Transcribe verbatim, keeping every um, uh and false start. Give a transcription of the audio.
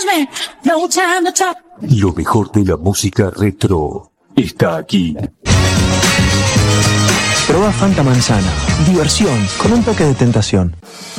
Lo mejor de la música retro está aquí. Proba Fanta Manzana. Diversión con un toque de tentación.